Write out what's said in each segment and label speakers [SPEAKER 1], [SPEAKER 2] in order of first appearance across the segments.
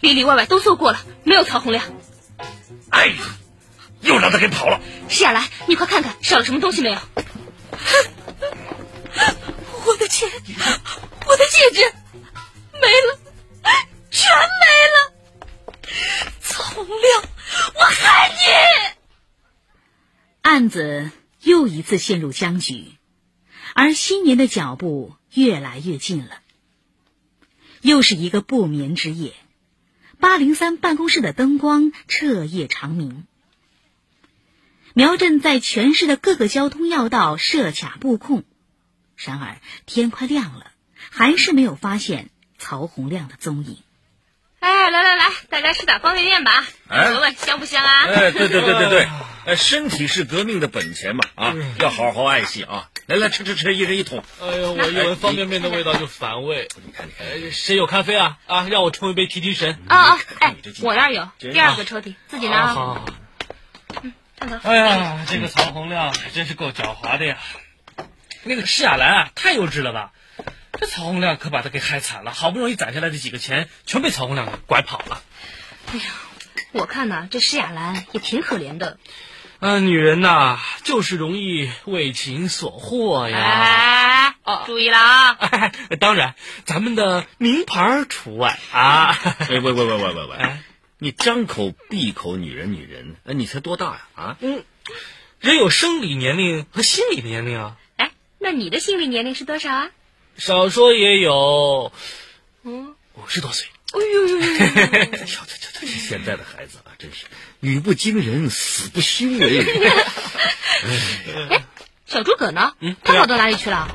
[SPEAKER 1] 里里外外都搜过了，没有曹洪亮。
[SPEAKER 2] 哎呀，又让他给跑了。
[SPEAKER 1] 施亚兰，你快看看少了什么东西没有？我的钱，我的戒指没了，全没了！曹洪亮，我害你！
[SPEAKER 3] 案子又一次陷入僵局，而新年的脚步越来越近了。又是一个不眠之夜，803办公室的灯光彻夜长明。苗振在全市的各个交通要道设卡布控，然而天快亮了，还是没有发现曹洪亮的踪影。
[SPEAKER 1] 哎，来，大家吃点方便面吧，闻闻香不香啊？
[SPEAKER 2] 哎，对，身体是革命的本钱嘛，要好好爱惜啊！来，吃，一人一桶。
[SPEAKER 4] 哎呦，我一闻方便面的味道就反胃。你看，谁有咖啡啊？让我冲一杯提提神。
[SPEAKER 1] 哎，我那儿有，第2个抽屉，自己拿。
[SPEAKER 4] 好。
[SPEAKER 1] 看到。
[SPEAKER 4] 哎呀，这个曹洪亮真是够狡猾的呀！那个施亚兰太幼稚了吧？这曹洪亮可把他给害惨了，好不容易攒下来的几个钱，全被曹洪亮给拐跑了。
[SPEAKER 1] 哎呀，我看呐，这施亚兰也挺可怜的。
[SPEAKER 4] 女人呐，就是容易为情所惑呀。
[SPEAKER 1] 注意了啊！
[SPEAKER 4] 当然，咱们的名牌除外啊。
[SPEAKER 2] 喂，你张口闭口女人，你才多大呀？
[SPEAKER 4] 人有生理年龄和心理年龄啊。
[SPEAKER 1] 哎，那你的心理年龄是多少啊？
[SPEAKER 4] 少说也有50多岁。
[SPEAKER 1] 哎呦，
[SPEAKER 2] 瞧，现在的孩子啊，真是语不惊人死不休
[SPEAKER 1] 哎，小诸葛呢？他跑到哪里去了？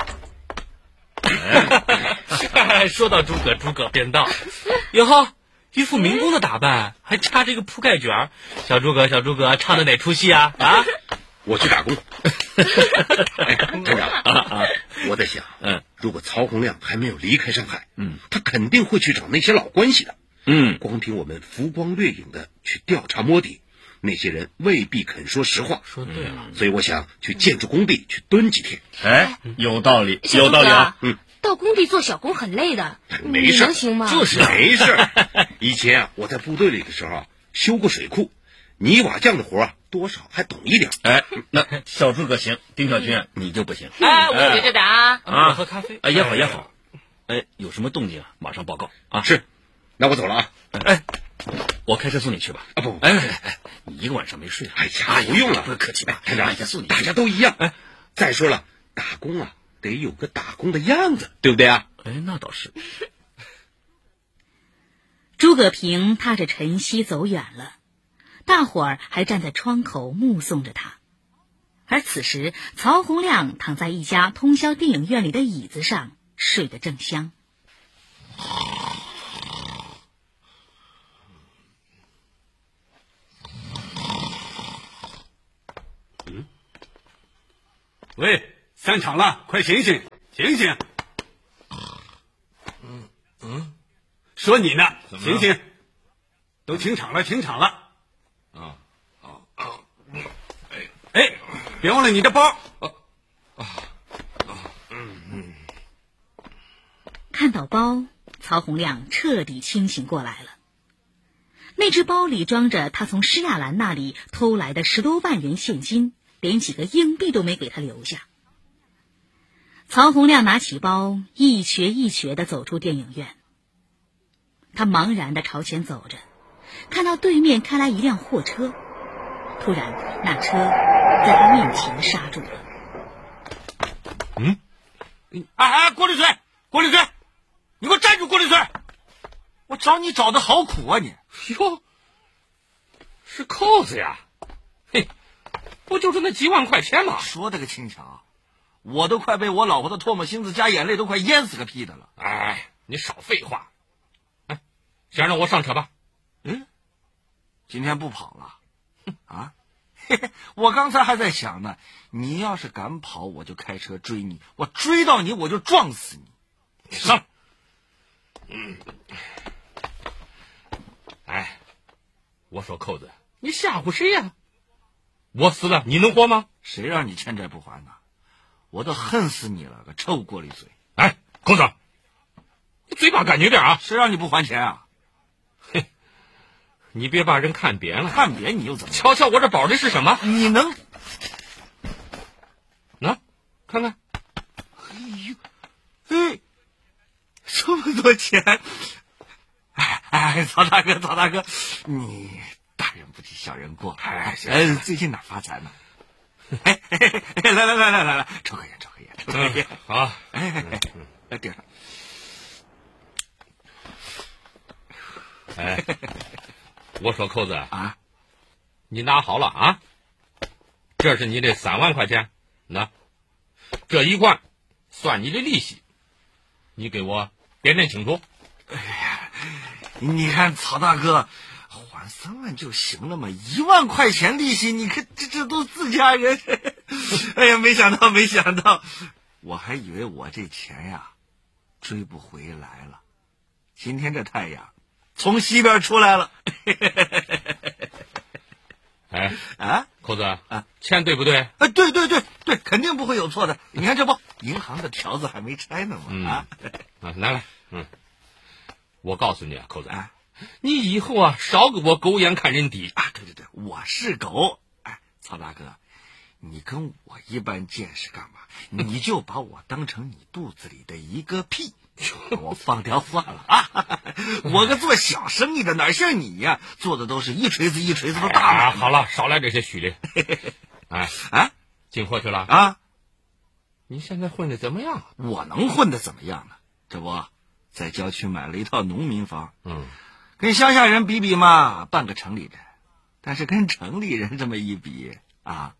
[SPEAKER 4] 说到诸葛便到。哟呵，一副民工的打扮，还插这个铺盖卷儿。小诸葛唱的哪出戏啊？
[SPEAKER 5] 我去打工。站长我在想，如果曹洪亮还没有离开上海，他肯定会去找那些老关系的。光凭我们浮光掠影的去调查摸底，那些人未必肯说实话。
[SPEAKER 4] 说对了，
[SPEAKER 5] 所以我想去建筑工地去蹲几天。
[SPEAKER 2] 哎，有道理
[SPEAKER 1] 啊！到工地做小工很累的，
[SPEAKER 5] 没事，
[SPEAKER 1] 能行吗？
[SPEAKER 5] 就是没事。以前我在部队里的时候修过水库，泥瓦匠的活多少还懂一点。
[SPEAKER 2] 哎，那小诸葛行，丁小军你就不行。
[SPEAKER 1] 我觉着的
[SPEAKER 4] 我喝咖啡。
[SPEAKER 2] 也好。哎，有什么动静马上报告啊。
[SPEAKER 5] 是，那我走了啊。
[SPEAKER 2] 我开车送你去吧。
[SPEAKER 5] 不，
[SPEAKER 2] 你一个晚上没睡。
[SPEAKER 5] 哎呀，不用了，
[SPEAKER 2] 不客气。
[SPEAKER 5] 团长，送你，大家都一样。再说了，打工得有个打工的样子，对不对啊？
[SPEAKER 2] 那倒是。
[SPEAKER 3] 诸葛平踏着晨曦走远了，大伙儿还站在窗口目送着他。而此时，曹洪亮躺在一家通宵电影院里的椅子上，睡得正香。
[SPEAKER 6] 喂，散场了，快醒醒！说你呢，醒醒！都清场了。哎，别忘了你的包。
[SPEAKER 3] 看到包，曹洪亮彻底清醒过来了。那只包里装着他从施亚兰那里偷来的10多万元现金，连几个硬币都没给他留下。曹洪亮拿起包，一瘸一瘸地走出电影院。他茫然地朝前走着，看到对面开来一辆货车，突然那车在他面前刹住了。
[SPEAKER 7] 郭律师，你给我站住！郭律师，我找你找的好苦啊你！
[SPEAKER 6] 哟，是扣子呀！嘿，不就是那几万块钱吗？
[SPEAKER 7] 说的个轻巧，我都快被我老婆的唾沫星子加眼泪都快淹死个屁的了。
[SPEAKER 6] 哎，你少废话。先让我上车吧。
[SPEAKER 7] 今天不跑了？我刚才还在想呢，你要是敢跑，我就开车追你，我追到你我就撞死你。
[SPEAKER 6] 上。我说扣子，你吓唬谁呀？我死了你能活吗？
[SPEAKER 7] 谁让你欠债不还呢？我都恨死你了，个臭过滤嘴！
[SPEAKER 6] 扣子，你嘴巴干净点啊！
[SPEAKER 7] 谁让你不还钱啊？
[SPEAKER 6] 你别把人看扁了。
[SPEAKER 7] 看扁你又怎么？
[SPEAKER 6] 瞧瞧我这包里是什么？
[SPEAKER 7] 你能？
[SPEAKER 6] 那，看看。
[SPEAKER 7] 哎呦，哎，这么多钱！哎，曹大哥，你大人不计小人过。最近哪发财呢？来，抽根烟。
[SPEAKER 6] 好。
[SPEAKER 7] 来顶上。
[SPEAKER 6] 我说扣子
[SPEAKER 7] 啊，
[SPEAKER 6] 你拿好了啊，这是你的3万块钱，那这一贯算你的利息，你给我点清楚。
[SPEAKER 7] 哎呀，你看曹大哥，还3万就行了嘛，1万块钱利息，你看这都自家人。哎呀，没想到，我还以为我这钱呀追不回来了，今天这太阳从西边出来了。
[SPEAKER 6] 扣子钱对不对？
[SPEAKER 7] 对，肯定不会有错的。你看这不，银行的条子还没拆呢嘛。
[SPEAKER 6] 拿来。我告诉你啊，扣子你以后少给我狗眼看人低
[SPEAKER 7] 啊！对，我是狗。曹大哥，你跟我一般见识干嘛？你就把我当成你肚子里的一个屁。我放掉算了啊！我个做小生意的哪像你呀，做的都是一锤子的大买卖。
[SPEAKER 6] 好了，少来这些虚的。进货去了
[SPEAKER 7] 啊？
[SPEAKER 6] 你现在混的怎么样？
[SPEAKER 7] 我能混的怎么样呢？这不在郊区买了一套农民房，跟乡下人比比嘛，半个城里人。但是跟城里人这么一比啊，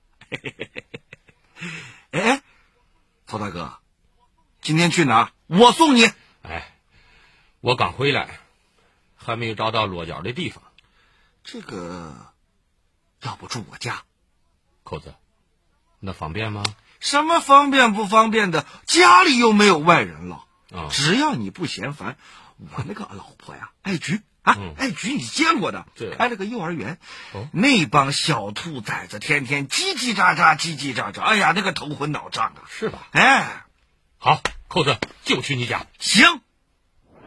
[SPEAKER 7] 哎，曹大哥，今天去哪儿？我送你。
[SPEAKER 6] 我刚回来，还没有找到落脚的地方。
[SPEAKER 7] 这个，要不住我家？
[SPEAKER 6] 扣子，那方便吗？
[SPEAKER 7] 什么方便不方便的？家里又没有外人了。只要你不嫌烦，我那个老婆呀，爱菊爱菊你见过的，开了个幼儿园。那帮小兔崽子天天叽叽喳喳，哎呀，那个头昏脑胀啊。
[SPEAKER 6] 是吧？
[SPEAKER 7] 好，
[SPEAKER 6] 扣子就去你家。
[SPEAKER 7] 行。